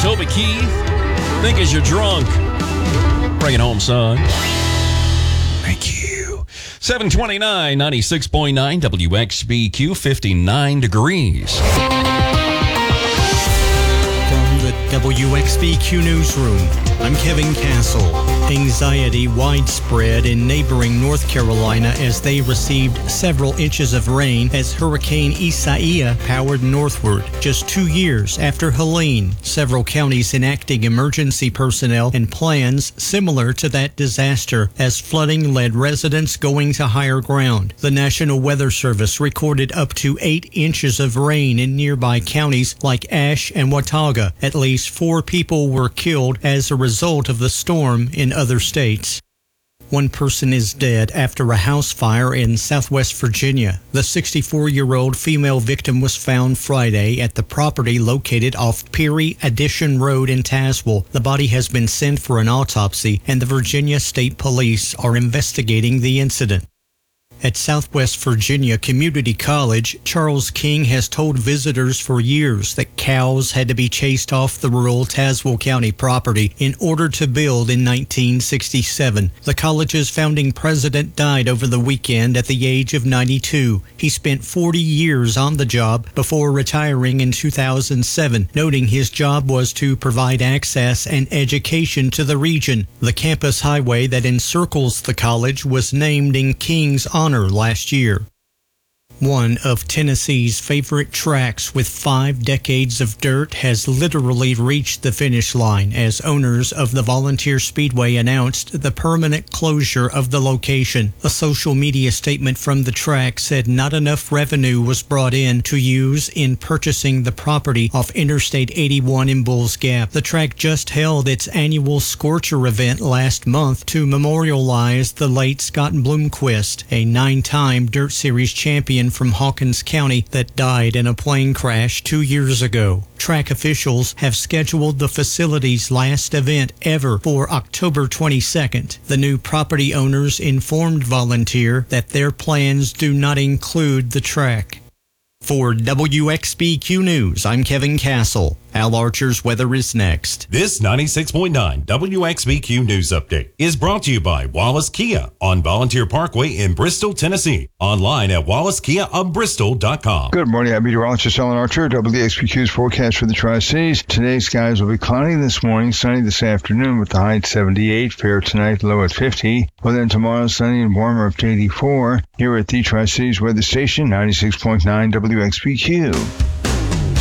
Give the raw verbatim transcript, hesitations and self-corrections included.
Toby Keith, think as you're drunk. Bring it home, son. Thank you. seven twenty-nine, ninety-six point nine W X B Q, fifty-nine degrees. From the W X B Q Newsroom, I'm Kevin Castle. Anxiety widespread in neighboring North Carolina as they received several inches of rain as Hurricane Isaiah powered northward. Just two years after Helene, several counties enacting emergency personnel and plans similar to that disaster as flooding led residents going to higher ground. The National Weather Service recorded up to eight inches of rain in nearby counties like Ashe and Watauga. At least four people were killed as a result of the storm in other states. One person is dead after a house fire in Southwest Virginia. The sixty-four-year-old female victim was found Friday at the property located off Peary Addition Road in Tazewell. The body has been sent for an autopsy, and the Virginia State Police are investigating the incident. At Southwest Virginia Community College, Charles King has told visitors for years that cows had to be chased off the rural Tazewell County property in order to build in nineteen sixty-seven. The college's founding president died over the weekend at the age of ninety-two. He spent forty years on the job before retiring in two thousand seven, noting his job was to provide access and education to the region. The campus highway that encircles the college was named in King's honor last year. One of Tennessee's favorite tracks with five decades of dirt has literally reached the finish line as owners of the Volunteer Speedway announced the permanent closure of the location. A social media statement from the track said not enough revenue was brought in to use in purchasing the property off Interstate eighty-one in Bulls Gap. The track just held its annual Scorcher event last month to memorialize the late Scott Bloomquist, a nine-time Dirt Series champion from Hawkins County that died in a plane crash two years ago. Track officials have scheduled the facility's last event ever for October twenty-second. The new property owners informed Volunteer that their plans do not include the track. For W X B Q News, I'm Kevin Castle. Al Archer's weather is next. This ninety-six point nine W X B Q News Update is brought to you by Wallace Kia on Volunteer Parkway in Bristol, Tennessee. Online at wallace kia of bristol dot com. Good morning. I'm meteorologist Alan Archer. W X B Q's forecast for the Tri-Cities. Today's skies will be cloudy this morning, sunny this afternoon with the high at seventy-eight, fair tonight, low at fifty. Well, then tomorrow, sunny and warmer up to eighty-four. Here at the Tri-Cities Weather Station, ninety-six point nine W X B Q.